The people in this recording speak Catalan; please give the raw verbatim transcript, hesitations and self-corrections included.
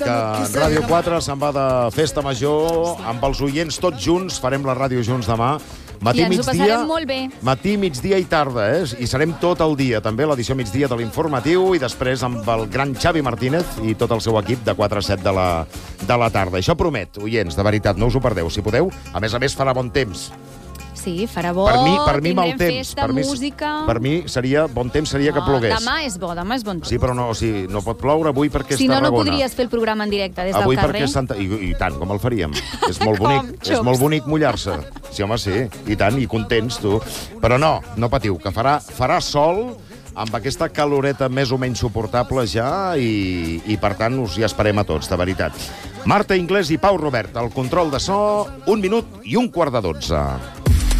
que Ràdio quatre se'n va de festa major amb els oients tots junts, farem la ràdio junts demà. Matí, I ens ho migdia, passarem molt bé. Matí, migdia i tarda, eh? I serem tot el dia, també, l'edició migdia de l'informatiu, i després amb el gran Xavi Martínez i tot el seu equip de quatre a set de la, de la tarda. Això promet, oients, de veritat, no us ho perdeu, si podeu. A més a més, farà bon temps. Sí, farà bo, Per mi, per mi mal tindrem temps. festa, per mi, música... Per mi seria, bon temps seria que No, plogués. demà és bo, demà és bon temps. Sí, però no, o sigui, no pot ploure avui perquè és Si no, no Tarragona. podries fer el programa en directe des Avui del carrer. perquè és Santa... I, I tant, com el faríem? És molt Com, bonic, és xups. molt bonic mullar-se. Sí, home, sí, i tant, i contents, tu. Però no, no patiu, que farà, farà sol amb aquesta caloreta més o menys suportable ja i, i per tant, us hi esperem a tots, de veritat. Marta Inglés i Pau Robert, el control de so, un minut i un quart de dotze.